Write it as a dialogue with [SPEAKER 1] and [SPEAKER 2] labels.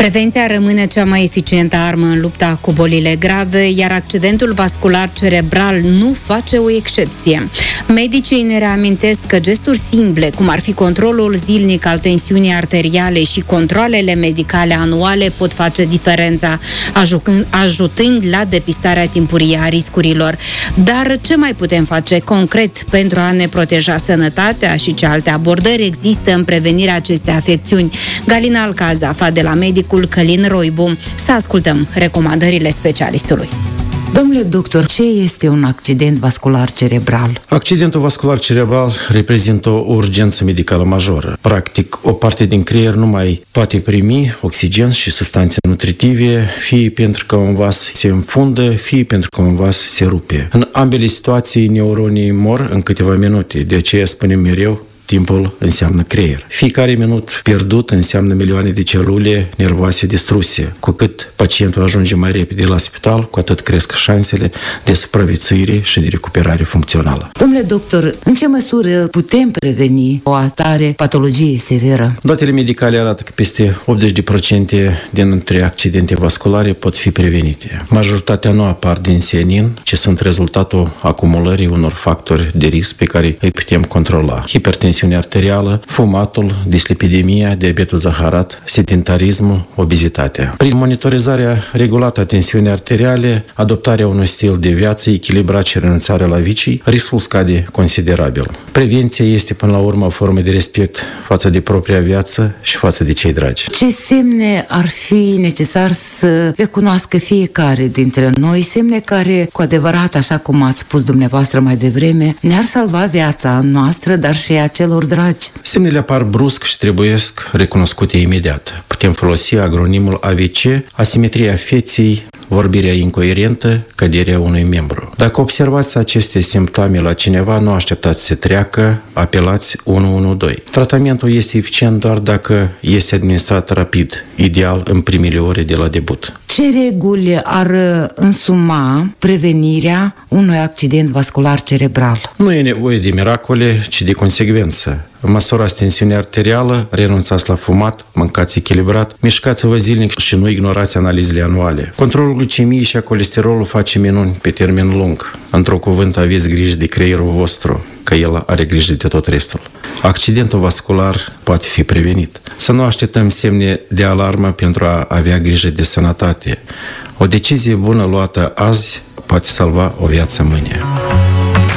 [SPEAKER 1] Prevenția rămâne cea mai eficientă armă în lupta cu bolile grave, iar accidentul vascular cerebral nu face o excepție. Medicii ne reamintesc că gesturi simple, cum ar fi controlul zilnic al tensiunii arteriale și controalele medicale anuale, pot face diferența, ajutând la depistarea timpurie a riscurilor. Dar ce mai putem face concret pentru a ne proteja sănătatea și ce alte abordări există în prevenirea acestei afecțiuni? Galina Alcaz a aflat de la medicul Călin Roibu. Să ascultăm recomandările specialistului.
[SPEAKER 2] Domnule doctor, ce este un accident vascular cerebral?
[SPEAKER 3] Accidentul vascular cerebral reprezintă o urgență medicală majoră. Practic, o parte din creier nu mai poate primi oxigen și substanțe nutritive, fie pentru că un vas se înfundă, fie pentru că un vas se rupe. În ambele situații, neuronii mor în câteva minute, de aceea spunem mereu: timpul înseamnă creier. Fiecare minut pierdut înseamnă milioane de celule nervoase distruse. Cu cât pacientul ajunge mai repede la spital, cu atât cresc șansele de supraviețuire și de recuperare funcțională.
[SPEAKER 2] Domnule doctor, în ce măsură putem preveni o atare patologie severă?
[SPEAKER 3] Datele medicale arată că peste 80% dintre accidente vasculare pot fi prevenite. Majoritatea nu apar din senin, ci sunt rezultatul acumulării unor factori de risc pe care îi putem controla: hipertensiunea arterială, fumatul, dislipidemia, diabetul zaharat, sedentarismul, obezitatea. Prin monitorizarea regulată a tensiunii arteriale, adoptarea unui stil de viață echilibrat și renunțarea la vicii, riscul scade considerabil. Prevenția este până la urmă o formă de respect față de propria viață și față de cei dragi.
[SPEAKER 2] Ce semne ar fi necesar să recunoască fiecare dintre noi, semne care, cu adevărat, așa cum ați spus dumneavoastră mai devreme, ne-ar salva viața noastră, dar și a celor dragi?
[SPEAKER 3] Semnele apar brusc și trebuiesc recunoscute imediat. Putem folosi acronimul AVC: asimetria feței, vorbirea incoerentă, căderea unui membru. Dacă observați aceste simptome la cineva, nu așteptați să treacă, apelați 112. Tratamentul este eficient doar dacă este administrat rapid, ideal în primele ore de la debut.
[SPEAKER 2] Ce reguli ar însuma prevenirea unui accident vascular cerebral?
[SPEAKER 3] Nu e nevoie de miracole, ci de consecvență. Măsurați tensiunea arterială, renunțați la fumat, mâncați echilibrat, mișcați-vă zilnic și nu ignorați analizele anuale. Controlul glucemiei și a colesterolului face minuni pe termen lung. Într-un cuvânt, aveți grijă de creierul vostru, că el are grijă de tot restul. Accidentul vascular poate fi prevenit. Să nu așteptăm semne de alarmă pentru a avea grijă de sănătate. O decizie bună luată azi poate salva o viață mâine.